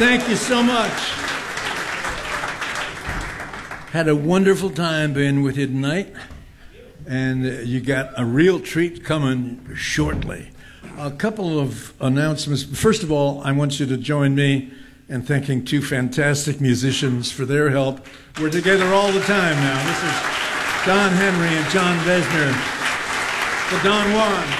Thank you so much. Had a wonderful time being with you tonight, and you got a real treat coming shortly. A couple of announcements. First of all, I want you to join me in thanking two fantastic musicians for their help. We're together all the time now. This is Don Henry and John Vesner, the Don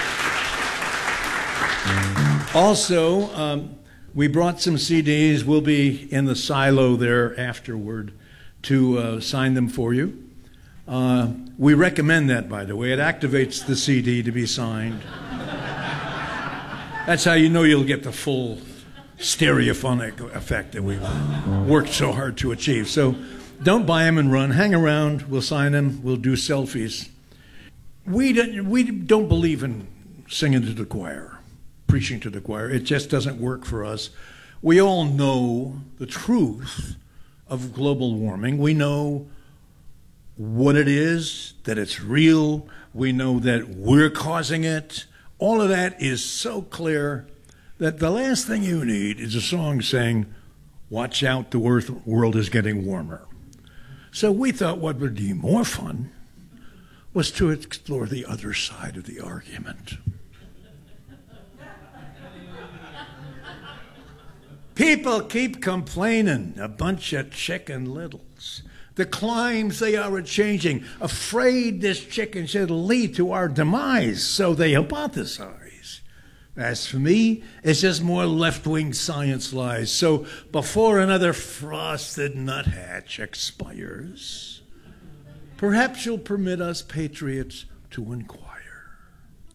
Juan. Also, we brought some CDs. We'll be in the silo there afterward to sign them for you. We recommend that, by the way. It activates the CD to be signed. That's how you know you'll get the full stereophonic effect that we worked so hard to achieve. So don't buy them and run. Hang around. We'll sign them. We'll do selfies. We don't believe in singing to the choir, preaching to the choir. It just doesn't work for us. We all know the truth of global warming. We know what it is, that it's real. We know that we're causing it. All of that is so clear that the last thing you need is a song saying, watch out, the world is getting warmer. So we thought what would be more fun was to explore the other side of the argument. People keep complaining, a bunch of chicken littles. The climes they are a-changing, afraid this chicken should lead to our demise, so they hypothesize. As for me, it's just more left-wing science lies. So before another frosted nuthatch expires, perhaps you'll permit us patriots to inquire.